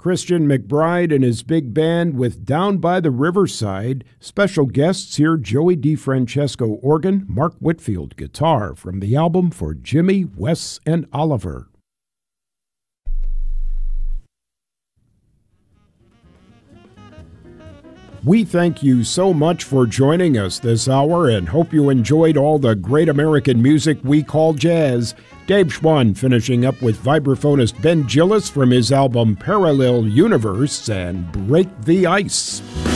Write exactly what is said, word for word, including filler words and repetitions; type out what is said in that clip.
Christian McBride and his big band with Down by the Riverside. Special guests here, Joey DeFrancesco organ, Mark Whitfield guitar, from the album For Jimmy, Wes, and Oliver. We thank you so much for joining us this hour and hope you enjoyed all the great American music we call jazz. Dave Schwann finishing up with vibraphonist Ben Gillis from his album Parallel Universe and Break the Ice.